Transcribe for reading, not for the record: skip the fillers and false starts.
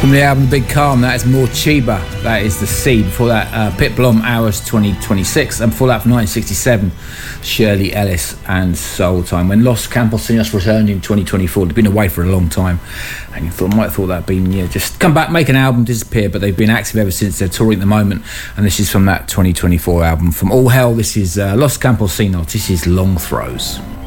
From the album Big Calm, that is More Chiba, that is The Sea. Before that, Pit Blom, Hours 2026, and before that from 1967, Shirley Ellis and Soul Time. When Los Campesinos returned in 2024, they've been away for a long time, and you might have thought that'd been, just come back, make an album, disappear, but they've been active ever since. They're touring at the moment, and this is from that 2024 album. From All Hell, this is Los Campesinos, this is Long Throws.